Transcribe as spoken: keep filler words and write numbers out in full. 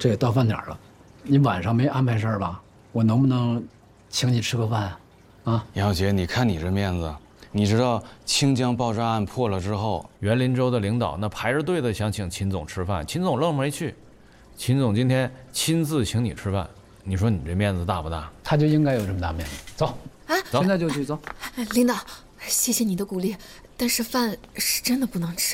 这也到饭点了，你晚上没安排事儿吧？我能不能请你吃个饭啊？啊， 杨小姐，你看你这面子，你知道清江爆炸案破了之后，园林州的领导那排着队的想请秦总吃饭，秦总愣没去。秦总今天亲自请你吃饭，你说你这面子大不大？ 他就应该有这么大面子。走， 啊， 现在就去走。 领导，谢谢你的鼓励，但是饭是真的不能吃。